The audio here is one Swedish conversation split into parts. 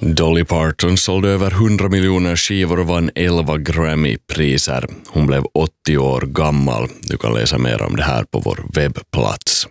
Dolly Parton sålde över 100 miljoner skivor och vann 11 Grammy-priser. Hon blev 80 år gammal. Du kan läsa mer om det här på vår webbplats.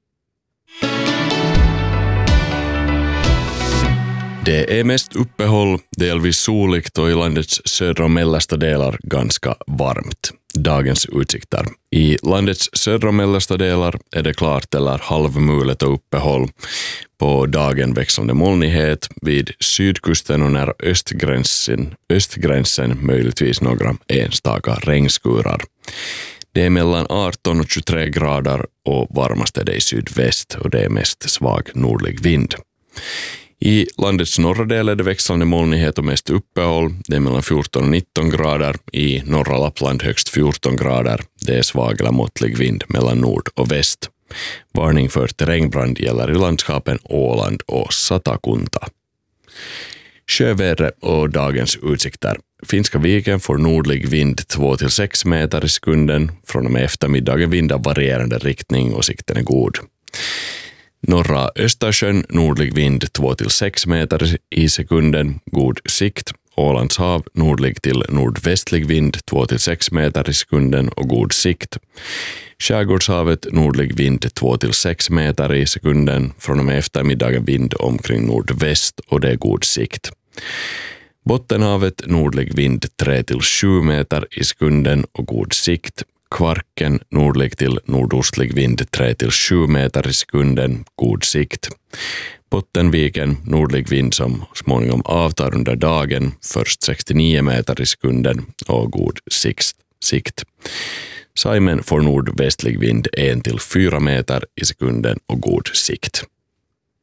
Det är mest uppehåll, delvis soligt och i landets södra och mellersta delar ganska varmt. Dagens utsikter. I landets södra och mellersta delar är det klart eller halvmulet och uppehåll. På dagen växlande molnighet, vid sydkusten och nära östgränsen möjligtvis några enstaka regnskurar. Det är mellan 18 och 23 grader och varmast är det i sydväst och det är mest svag nordlig vind. I landets norra del är det växlande molnighet och mest uppehåll. Det är mellan 14 och 19 grader. I norra Lappland högst 14 grader. Det är svag eller måttlig vind mellan nord och väst. Varning för terrängbrand gäller i landskapen Åland och Satakunta. Sjöväder och dagens utsikter. Finska viken får nordlig vind 2-6 meter i sekunden. Från och med eftermiddagen vind av varierande riktning och sikten är god. Norra Östersjön, nordlig vind 2-6 meter i sekunden, god sikt. Ålands hav, nordlig till nordvästlig vind 2-6 meter i sekunden och god sikt. Skärgårdshavet, nordlig vind 2-6 meter i sekunden. Från och med eftermiddagen vind omkring nordväst och det är god sikt. Bottenhavet, nordlig vind 3-7 meter i sekunden och god sikt. Kvarken, nordlig till nordostlig vind 3-7 meter i sekunden, god sikt. Bottenviken, nordlig vind som småningom avtar under dagen, först 69 meter i sekunden och god sikt. Saimen får nordvästlig vind 1-4 meter i sekunden och god sikt.